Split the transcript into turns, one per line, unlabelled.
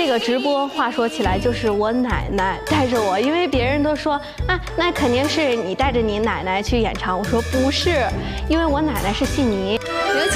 个直播，话说起来就是我奶奶带着我，因为别人都说啊，那肯定是你带着你奶奶去演唱。我说不是，因为我奶奶是信尼。
有请